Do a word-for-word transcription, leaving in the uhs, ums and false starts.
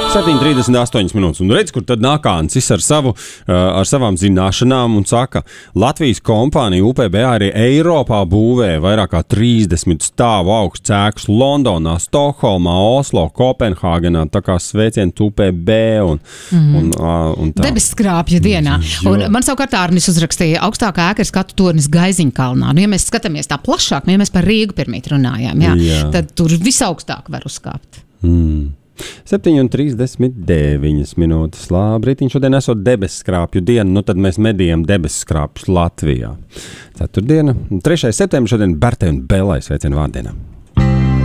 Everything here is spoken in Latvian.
septiņi trīsdesmit astoņas minūtes. Un redz, kur tad nāk Ancis ar, savu, ar savām zināšanām un saka, Latvijas kompānija U P B arī Eiropā būvē vairāk kā trīsdesmit stāvu augsts ēkas Londonā, Stokholmā, Oslo, Kopenhāgenā, tā kā sveiciens U P B un, mm. un, un tā. Debesskrāpju dienā. Un man savukārt Ārnis uzrakstīja, augstākā ēka ir skatu tornis Gaiziņkalnā. Nu, ja mēs skatāmies tā plašāk, nu, ja mēs par Rīgu pirmīt runājām, jā, jā. Tad tur visaugstāk var uzkāpt. Mm. septiņi trīsdesmit deviņas minūtes. Labrīt, šodien esot debesskrāpju diena, nu tad mēs medījam debesskrāpjus Latvijā. Ceturtdiena, trešais septembris, šodien Bertai un Belai sveicienu vārdienā.